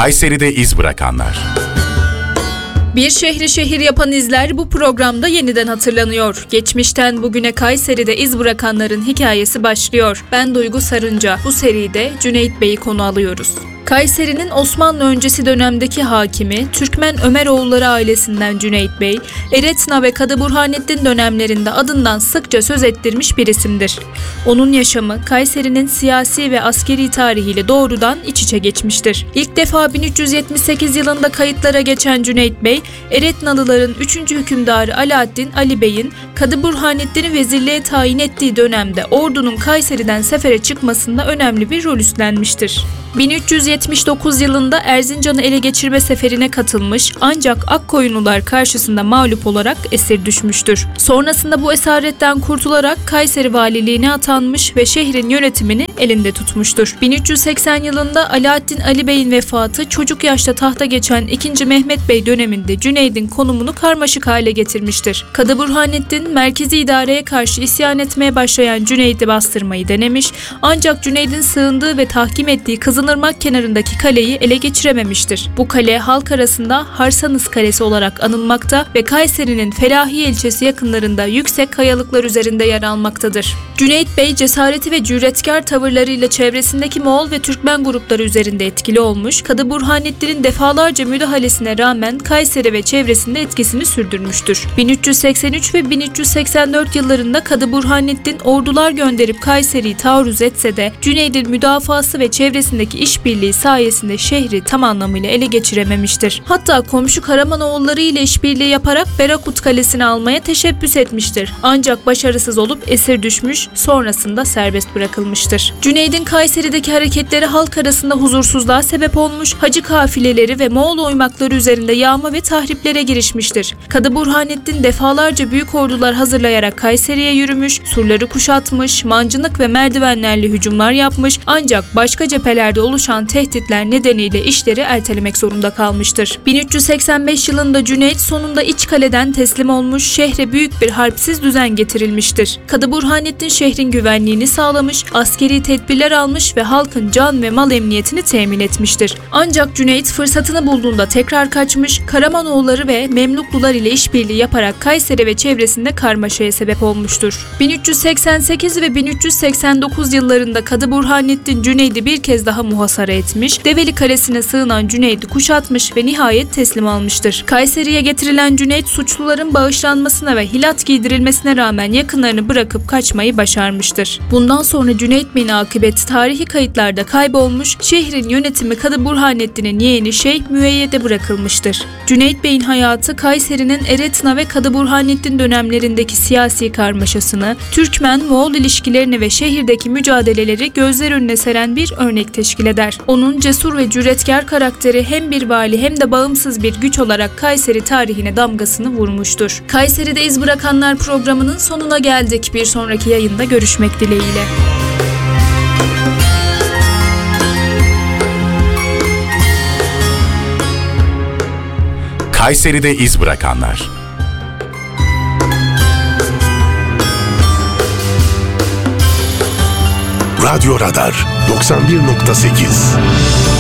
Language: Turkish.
Kayseri'de iz bırakanlar. Bir şehri şehir yapan izler bu programda yeniden hatırlanıyor. Geçmişten bugüne Kayseri'de iz bırakanların hikayesi başlıyor. Ben Duygu Sarınca. Bu seride Cüneyt Bey'i konu alıyoruz. Kayseri'nin Osmanlı öncesi dönemdeki hakimi, Türkmen Ömeroğulları ailesinden Cüneyt Bey, Eretna ve Kadı Burhanettin dönemlerinde adından sıkça söz ettirmiş bir isimdir. Onun yaşamı Kayseri'nin siyasi ve askeri tarihiyle doğrudan iç içe geçmiştir. İlk defa 1378 yılında kayıtlara geçen Cüneyt Bey, Eretnalıların 3. hükümdarı Alaaddin Ali Bey'in Kadı Burhanettin'i vezirliğe tayin ettiği dönemde ordunun Kayseri'den sefere çıkmasında önemli bir rol üstlenmiştir. 1379 yılında Erzincan'ı ele geçirme seferine katılmış ancak Akkoyunlular karşısında mağlup olarak esir düşmüştür. Sonrasında bu esaretten kurtularak Kayseri valiliğine atanmış ve şehrin yönetimini elinde tutmuştur. 1380 yılında Alaaddin Ali Bey'in vefatı çocuk yaşta tahta geçen 2. Mehmet Bey döneminde Cüneyd'in konumunu karmaşık hale getirmiştir. Kadı Burhanettin merkezi idareye karşı isyan etmeye başlayan Cüneyd'i bastırmayı denemiş ancak Cüneyd'in sığındığı ve tahkim ettiği Kızılırmak kenarındaki kaleyi ele geçirememiştir. Bu kale halk arasında Harsanız Kalesi olarak anılmakta ve Kayseri'nin Felahiye ilçesi yakınlarında yüksek kayalıklar üzerinde yer almaktadır. Cüneyt Bey cesareti ve cüretkar tavırlarıyla çevresindeki Moğol ve Türkmen grupları üzerinde etkili olmuş, Kadı Burhanettin'in defalarca müdahalesine rağmen Kayseri ve çevresinde etkisini sürdürmüştür. 1383 ve 1384 yıllarında Kadı Burhanettin ordular gönderip Kayseri'yi taarruz etse de Cüneyd'in müdafası ve çevresindeki işbirliği sayesinde şehri tam anlamıyla ele geçirememiştir. Hatta komşu Karamanoğulları ile işbirliği yaparak Berakut Kalesi'ni almaya teşebbüs etmiştir. Ancak başarısız olup esir düşmüş, sonrasında serbest bırakılmıştır. Cüneyd'in Kayseri'deki hareketleri halk arasında huzursuzluğa sebep olmuş, hacı kafileleri ve Moğol oymakları üzerinde yağma ve tahriplere girişmiştir. Kadı Burhanettin defalarca büyük ordular hazırlayarak Kayseri'ye yürümüş, surları kuşatmış, mancınık ve merdivenlerle hücumlar yapmış ancak başka cephelerde oluşan tehditler nedeniyle işleri ertelemek zorunda kalmıştır. 1385 yılında Cüneyt sonunda İçkale'den teslim olmuş, şehre büyük bir harpsiz düzen getirilmiştir. Kadı Burhanettin şehrin güvenliğini sağlamış, askeri tedbirler almış ve halkın can ve mal emniyetini temin etmiştir. Ancak Cüneyt fırsatını bulduğunda tekrar kaçmış, Karamanoğulları ve Memluklular ile işbirliği yaparak Kayseri ve çevresinde karmaşaya sebep olmuştur. 1388 ve 1389 yıllarında Kadı Burhanettin Cüneyd'i bir kez daha muhasara etmiş, Develi Kalesi'ne sığınan Cüneyd'i kuşatmış ve nihayet teslim almıştır. Kayseri'ye getirilen Cüneyd suçluların bağışlanmasına ve hilat giydirilmesine rağmen yakınlarını bırakıp kaçmayı başarmıştır. Bundan sonra Cüneyt Bey'in akıbeti tarihi kayıtlarda kaybolmuş, şehrin yönetimi Kadı Burhanettin'in yeğeni Şeyh Müeyyed'e bırakılmıştır. Cüneyt Bey'in hayatı Kayseri'nin Eretna ve Kadı Burhanettin dönemlerindeki siyasi karmaşasını, Türkmen-Moğol ilişkilerini ve şehirdeki mücadeleleri gözler önüne seren bir örnek teşkil eder. Onun cesur ve cüretkar karakteri hem bir vali hem de bağımsız bir güç olarak Kayseri tarihine damgasını vurmuştur. Kayseri'de iz bırakanlar programının sonuna geldik. Bir sonraki yayında görüşmek dileğiyle. Kayseri'de iz bırakanlar. Radyo Radar 91.8